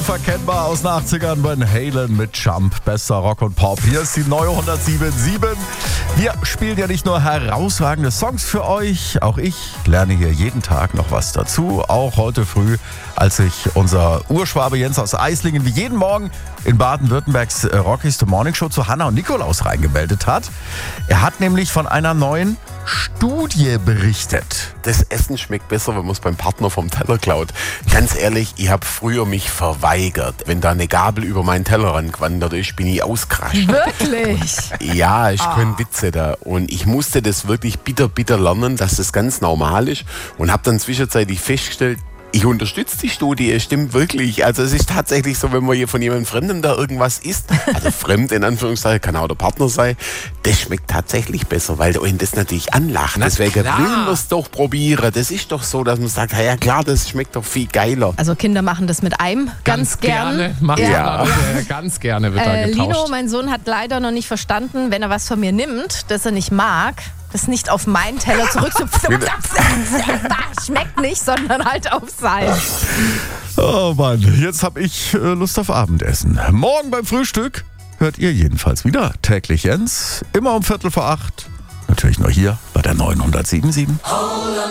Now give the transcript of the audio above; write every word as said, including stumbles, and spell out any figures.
unverkennbar aus den achtzigern, Van Halen mit Jump, bester Rock und Pop. Hier ist die neue hundertsieben Komma sieben. Wir spielen ja nicht nur herausragende Songs für euch, auch ich lerne hier jeden Tag noch was dazu. Auch heute früh, als sich unser Urschwabe Jens aus Eislingen wie jeden Morgen in Baden-Württembergs Rockies The Morning Show zu Hanna und Nikolaus reingemeldet hat. Er hat nämlich von einer neuen Studie berichtet. Das Essen schmeckt besser, wenn man es beim Partner vom Teller klaut. Ganz ehrlich, ich habe früher mich verweigert. Wenn da eine Gabel über meinen Teller rangewandert ist, bin ich ausgerascht. Wirklich? Ja, ich können Witze da. Und ich musste das wirklich bitter, bitter lernen, dass das ganz normal ist. Und habe dann zwischenzeitlich festgestellt, ich unterstütze die Studie, es stimmt wirklich. Also es ist tatsächlich so, wenn man hier von jemandem Fremdem da irgendwas isst, also fremd in Anführungszeichen, kann auch der Partner sein, das schmeckt tatsächlich besser, weil euch das natürlich anlacht. Na Deswegen klar. will man es doch probieren. Das ist doch so, dass man sagt, ja klar, das schmeckt doch viel geiler. Also Kinder machen das mit einem ganz, gern. gerne. Mach Ja. ja. Äh, ganz gerne wird da Äh, getauscht. Lino, mein Sohn, hat leider noch nicht verstanden, wenn er was von mir nimmt, das er nicht mag, das nicht auf meinen Teller zurück schmeckt nicht, sondern halt auf sein. Oh Mann, jetzt habe ich äh, Lust auf Abendessen. Morgen beim Frühstück hört ihr jedenfalls wieder täglich Jens. Immer um Viertel vor acht. Natürlich nur hier bei der neuen hundertsieben Komma sieben.